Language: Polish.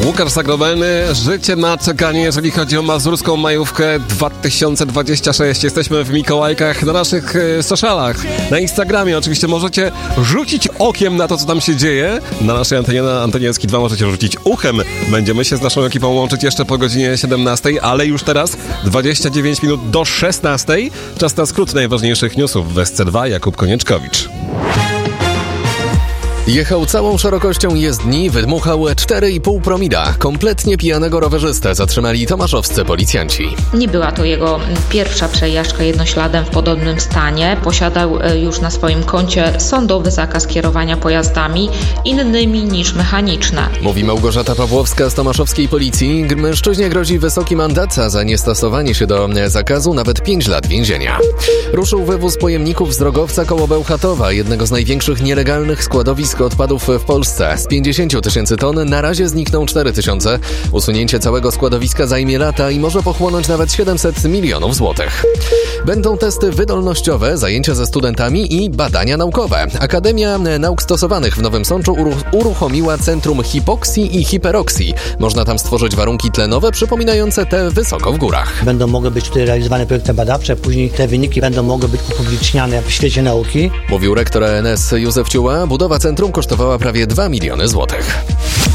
Łukasz Zagrobiony, życie na czekanie, jeżeli chodzi o mazurską majówkę 2026. Jesteśmy w Mikołajkach na naszych socialach, na Instagramie. Oczywiście możecie rzucić okiem na to, co tam się dzieje. Na naszej antenie, na antenie SK2 możecie rzucić uchem. Będziemy się z naszą ekipą łączyć jeszcze po godzinie 17, ale już teraz 29 minut do 16. Czas na skrót najważniejszych newsów w SC2. Jakub Konieczkowicz. Jechał całą szerokością jezdni, wydmuchał 4,5 promila. Kompletnie pijanego rowerzystę zatrzymali tomaszowscy policjanci. Nie była to jego pierwsza przejażdżka jednośladem w podobnym stanie. Posiadał już na swoim koncie sądowy zakaz kierowania pojazdami innymi niż mechaniczne. Mówi Małgorzata Pawłowska z tomaszowskiej policji. Mężczyźnie grozi wysoki mandat, a za niestosowanie się do zakazu nawet 5 lat więzienia. Ruszył wywóz pojemników z Drogowca koło Bełchatowa, jednego z największych nielegalnych składowisk odpadów w Polsce. Z 50 tysięcy ton na razie znikną 4 tysiące. Usunięcie całego składowiska zajmie lata i może pochłonąć nawet 700 milionów złotych. Będą testy wydolnościowe, zajęcia ze studentami i badania naukowe. Akademia Nauk Stosowanych w Nowym Sączu uruchomiła Centrum Hipoksji i Hiperoksji. Można tam stworzyć warunki tlenowe przypominające te wysoko w górach. Będą mogły być tutaj realizowane projekty badawcze, później te wyniki będą mogły być upubliczniane w świecie nauki. Mówił rektor ANS Józef Ciuła. Budowa centrum kosztowała prawie 2 miliony złotych.